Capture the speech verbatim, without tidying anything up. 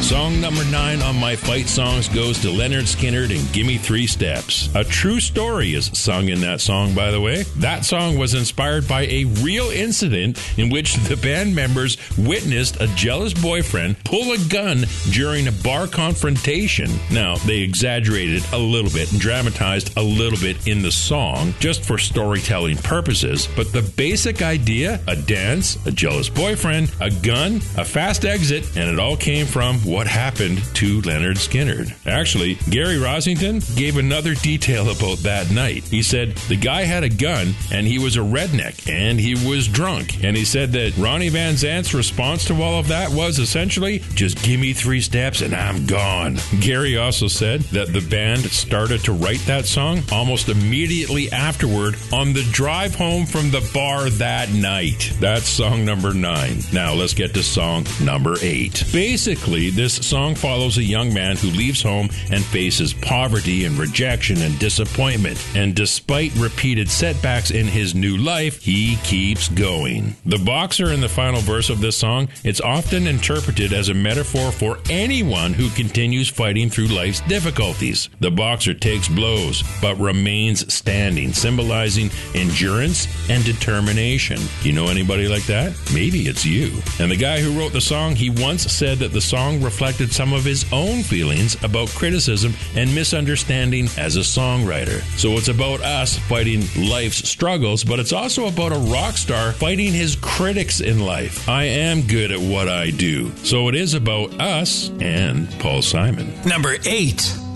Song number nine on my fight songs goes to Leonard Skinner and Gimme Three Steps. A true story is sung in that song, by the way. That song was inspired by a real incident in which the band members witnessed a jealous boyfriend pull a gun during a bar confrontation. Now, they exaggerated a little bit and dramatized a little bit in the song just for storytelling purposes, but the basic idea, a dance, a jealous boyfriend, a gun, a fast exit, and it all came from what happened to Leonard Skinner. Actually, Gary Rossington gave another detail about that night. He said the guy had a gun and he was a redneck and he was drunk. And he said that Ronnie Van Zant's response to all of that was essentially, just give me three steps and I'm gone. Gary also said that the band started to write that song almost immediately afterward on the drive home from the bar that night. That's song number nine. Now let's get to song number eight. Basically, this song follows a young man who leaves home and faces poverty and rejection and disappointment. And despite repeated setbacks in his new life, he keeps going. The boxer in the final verse of this song, it's often interpreted as a metaphor for anyone who continues fighting through life's difficulties. The boxer takes blows, but remains standing, symbolizing endurance and determination. You know anybody like that? Maybe it's you. And the guy who wrote the song, he once said that the song reflected some of his own feelings about criticism and misunderstanding as a songwriter. So it's about us fighting life's struggles, but it's also about a rock star fighting his critics in life. I am good at what I do. So it is about us and Paul Simon. Number eight.